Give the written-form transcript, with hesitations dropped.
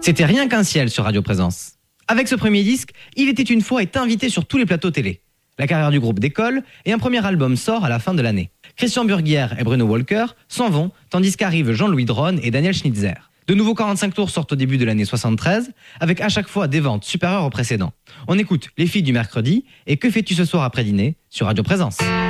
C'était Rien qu'un ciel sur Radio Présence. Avec ce premier disque, Il était une fois est invité sur tous les plateaux télé. La carrière du groupe décolle et un premier album sort à la fin de l'année. Christian Burguier et Bruno Walker s'en vont, tandis qu'arrivent Jean-Louis Dronne et Daniel Schnitzer. De nouveaux 45 tours sortent au début de l'année 73, avec à chaque fois des ventes supérieures aux précédents. On écoute Les filles du mercredi et Que fais-tu ce soir après dîner sur Radio Présence.